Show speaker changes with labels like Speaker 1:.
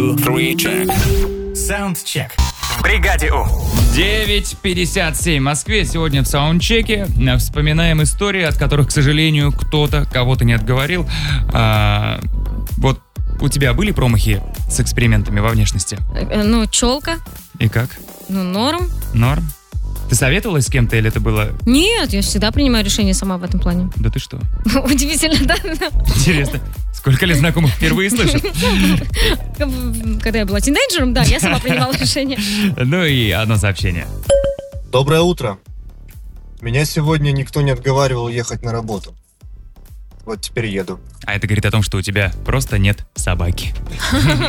Speaker 1: 2, 3, check. Саундчек. В бригаде У.
Speaker 2: 9:57 в Москве. Сегодня в саундчеке вспоминаем истории, от которых, к сожалению, кто-то кого-то не отговорил. Вот у тебя были промахи с экспериментами во внешности?
Speaker 3: Челка.
Speaker 2: И как?
Speaker 3: Норм.
Speaker 2: Норм? Ты советовалась с кем-то или это было...
Speaker 3: Нет, я всегда принимаю решение сама в этом плане.
Speaker 2: Да ты что?
Speaker 3: Удивительно, да?
Speaker 2: Интересно. Сколько лет знакомых впервые слышу?
Speaker 3: Когда я была тинейджером, да, я сама принимала решение.
Speaker 2: Ну и одно сообщение.
Speaker 4: Доброе утро. Меня сегодня никто не отговаривал ехать на работу. Вот теперь еду.
Speaker 2: А это говорит о том, что у тебя просто нет собаки.